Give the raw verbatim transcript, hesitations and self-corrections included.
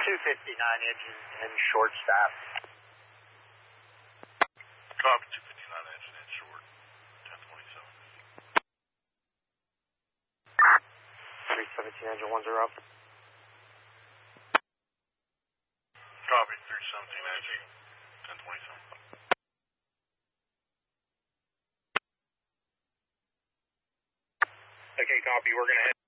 two fifty-nine engine and short staff. Copy, two fifty-nine engine and short, ten twenty-seven. three seventeen engine one zero. Copy, three seventeen engine, ten twenty-seven. Okay, copy. We're going to head